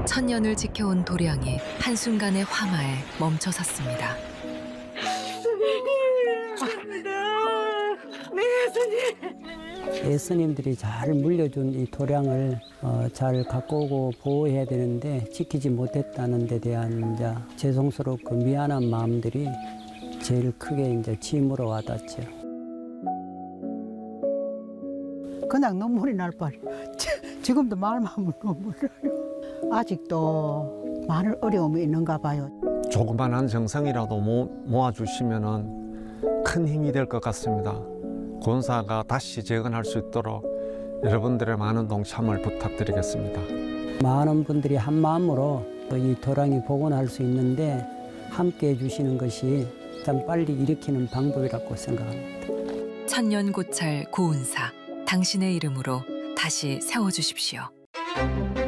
천년을 지켜온 도량이 한순간의 화마에 멈춰섰습니다. 예수님들이 잘 물려준 이 도량을 잘 갖고 오고 보호해야 되는데 지키지 못했다는 데 대한 이제 죄송스럽고 미안한 마음들이 제일 크게 이제 짐으로 와닿죠. 그냥 눈물이 날 뻔해. 지금도 말만 하면 눈물 나요. 아직도 많은 어려움이 있는가 봐요. 조그만한 정성이라도 모아주시면 큰 힘이 될 것 같습니다. 권사가 다시 재건할 수 있도록 여러분들의 많은 동참을 부탁드리겠습니다. 많은 분들이 한 마음으로 이 도량이 복원할 수 있는데 함께 해주시는 것이 참 빨리 일으키는 방법이라고 생각합니다. 천년 고찰 고운사, 당신의 이름으로 다시 세워주십시오.